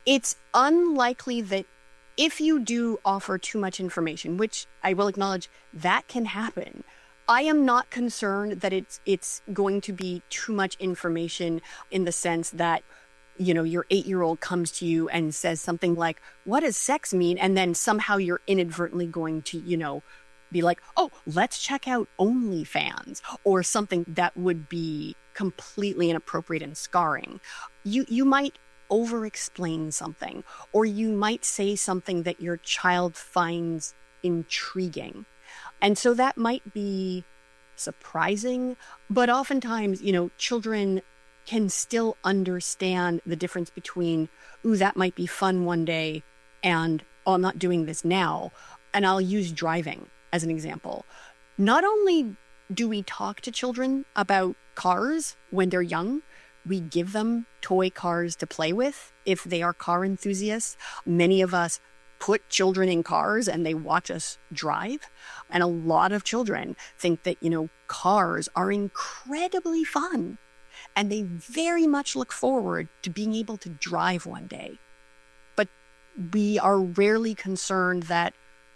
It's unlikely that if you do offer too much information, which I will acknowledge that can happen, I am not concerned that it's going to be too much information in the sense that, your 8-year-old comes to you and says something like, what does sex mean? And then somehow you're inadvertently going to, be like, oh, let's check out OnlyFans or something that would be completely inappropriate and scarring. You might over-explain something, or you might say something that your child finds intriguing. And so that might be surprising, but oftentimes, children can still understand the difference between, ooh, that might be fun one day, and, oh, I'm not doing this now. And I'll use driving as an example. Not only do we talk to children about cars when they're young, we give them toy cars to play with if they are car enthusiasts. Many of us put children in cars and they watch us drive. And a lot of children think that, cars are incredibly fun. And they very much look forward to being able to drive one day. But we are rarely concerned that,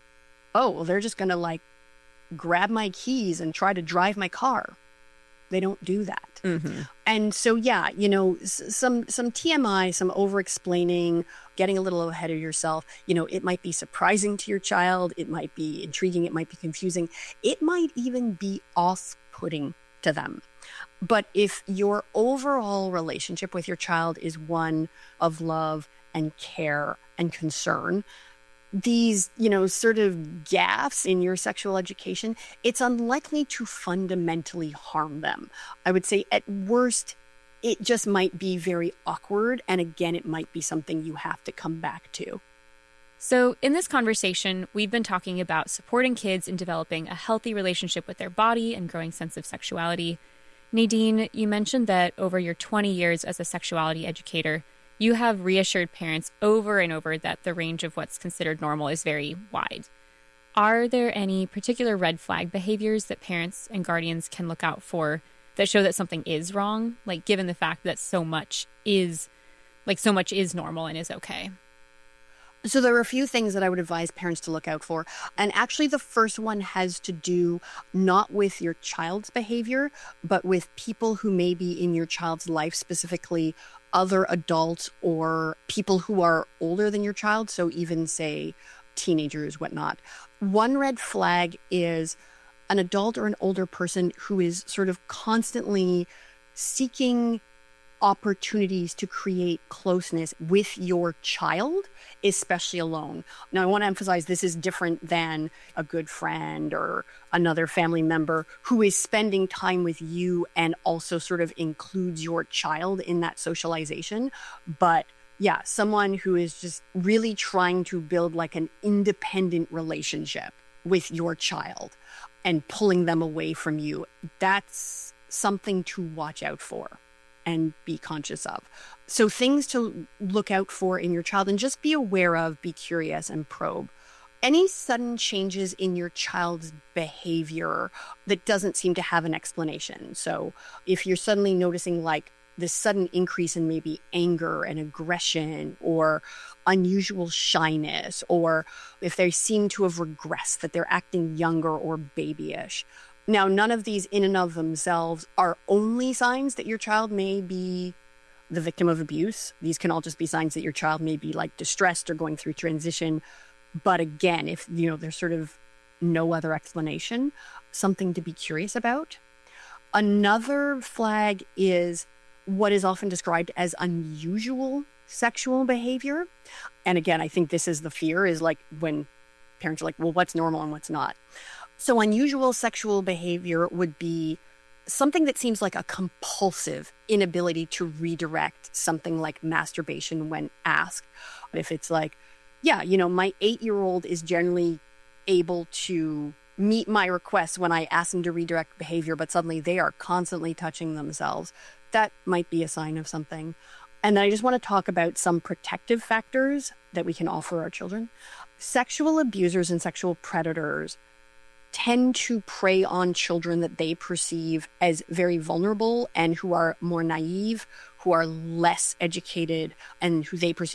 oh, well, they're just going to grab my keys and try to drive my car. They don't do that. Mm-hmm. And so, yeah, some TMI, some over-explaining, getting a little ahead of yourself. It might be surprising to your child. It might be intriguing. It might be confusing. It might even be off-putting to them. But if your overall relationship with your child is one of love and care and concern, these, sort of gaffes in your sexual education, it's unlikely to fundamentally harm them. I would say at worst, it just might be very awkward. And again, it might be something you have to come back to. So in this conversation, we've been talking about supporting kids in developing a healthy relationship with their body and growing sense of sexuality. Nadine, you mentioned that over your 20 years as a sexuality educator, you have reassured parents over and over that the range of what's considered normal is very wide. Are there any particular red flag behaviors that parents and guardians can look out for that show that something is wrong? Given the fact that so much is normal and is okay. So there are a few things that I would advise parents to look out for. And actually, the first one has to do not with your child's behavior, but with people who may be in your child's life, specifically other adults or people who are older than your child. So even, say, teenagers, whatnot. One red flag is an adult or an older person who is sort of constantly seeking opportunities to create closeness with your child, especially alone. Now, I want to emphasize this is different than a good friend or another family member who is spending time with you and also sort of includes your child in that socialization. But yeah, someone who is just really trying to build an independent relationship with your child and pulling them away from you, that's something to watch out for and be conscious of. So things to look out for in your child and just be aware of, be curious and probe. Any sudden changes in your child's behavior that doesn't seem to have an explanation. So if you're suddenly noticing this sudden increase in maybe anger and aggression or unusual shyness, or if they seem to have regressed, that they're acting younger or babyish. Now, none of these in and of themselves are only signs that your child may be the victim of abuse. These can all just be signs that your child may be distressed or going through transition. But again, if there's sort of no other explanation, something to be curious about. Another flag is what is often described as unusual sexual behavior. And again, I think this is the fear, is when parents are well, what's normal and what's not? So unusual sexual behavior would be something that seems like a compulsive inability to redirect something like masturbation when asked. If it's my 8-year-old is generally able to meet my requests when I ask them to redirect behavior, but suddenly they are constantly touching themselves, that might be a sign of something. And then I just want to talk about some protective factors that we can offer our children. Sexual abusers and sexual predators tend to prey on children that they perceive as very vulnerable and who are more naive, who are less educated, and who they perceive